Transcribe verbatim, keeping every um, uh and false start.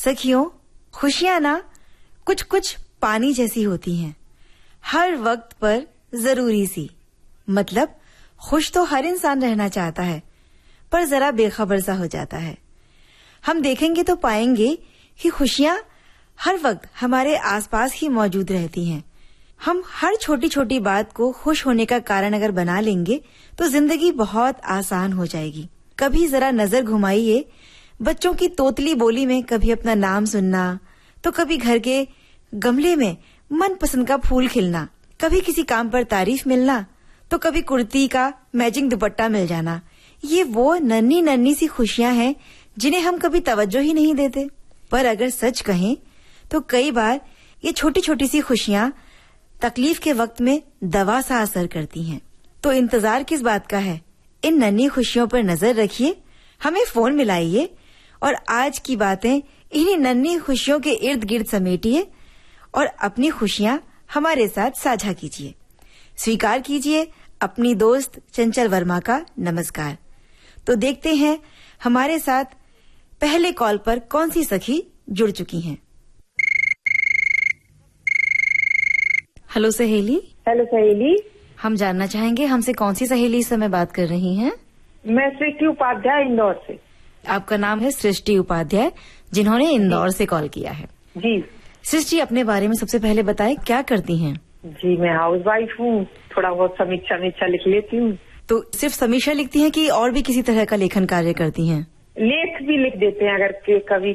सखियों, खुशियां ना कुछ कुछ पानी जैसी होती हैं, हर वक्त पर जरूरी सी। मतलब खुश तो हर इंसान रहना चाहता है, पर जरा बेखबर सा हो जाता है। हम देखेंगे तो पाएंगे कि खुशियां हर वक्त हमारे आसपास ही मौजूद रहती हैं। हम हर छोटी छोटी बात को खुश होने का कारण अगर बना लेंगे तो जिंदगी बहुत आसान हो जाएगी। कभी जरा नजर घुमाइए बच्चों की तोतली बोली में, कभी अपना नाम सुनना, तो कभी घर के गमले में मनपसंद का फूल खिलना, कभी किसी काम पर तारीफ मिलना, तो कभी कुर्ती का मैचिंग दुपट्टा मिल जाना। ये वो नन्ही नन्ही सी खुशियां हैं जिन्हें हम कभी तवज्जो ही नहीं देते। पर अगर सच कहें तो कई बार ये छोटी छोटी सी खुशियां तकलीफ के वक्त में दवा सा असर करती हैं। तो इंतजार किस बात का है? इन नन्ही खुशियों पर नजर रखिए, हमें फोन मिलाइए और आज की बातें इन्हीं नन्ही खुशियों के इर्द गिर्द समेटिए और अपनी खुशियां हमारे साथ साझा कीजिए। स्वीकार कीजिए अपनी दोस्त चंचल वर्मा का नमस्कार। तो देखते हैं हमारे साथ पहले कॉल पर कौन सी सखी जुड़ चुकी हैं। हेलो सहेली। हेलो सहेली। हम जानना चाहेंगे हमसे कौन सी सहेली इस समय बात कर रही हैं? मैं सृष्टि उपाध्याय, इंदौर से। आपका नाम है सृष्टि उपाध्याय, जिन्होंने इंदौर से कॉल किया है। जी सृष्टि, अपने बारे में सबसे पहले बताएं, क्या करती हैं? जी मैं हाउस वाइफ हूँ, थोड़ा बहुत समीक्षा समीक्षा लिख लेती हूँ। तो सिर्फ समीक्षा लिखती हैं कि और भी किसी तरह का लेखन कार्य करती हैं? लेख भी लिख देते हैं अगर के कभी